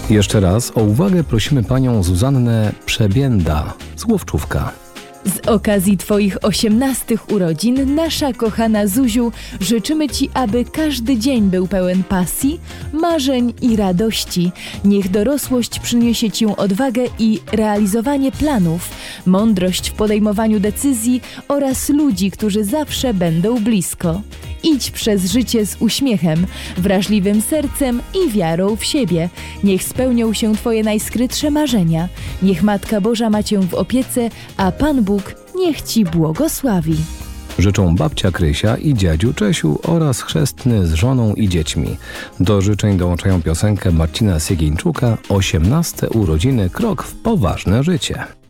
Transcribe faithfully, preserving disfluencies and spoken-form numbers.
Jeszcze raz o uwagę prosimy panią Zuzannę Przebięda z Łowczówka. Z okazji Twoich osiemnastych urodzin, nasza kochana Zuziu, życzymy Ci, aby każdy dzień był pełen pasji, marzeń i radości. Niech dorosłość przyniesie Ci odwagę i realizowanie planów, mądrość w podejmowaniu decyzji oraz ludzi, którzy zawsze będą blisko. Idź przez życie z uśmiechem, wrażliwym sercem i wiarą w siebie. Niech spełnią się Twoje najskrytsze marzenia. Niech Matka Boża ma Cię w opiece, a Pan Bóg niech Ci błogosławi. Życzą babcia Krysia i dziadziu Czesiu oraz chrzestny z żoną i dziećmi. Do życzeń dołączają piosenkę Marcina Sygieńczuka osiemnaste urodziny, krok w poważne życie.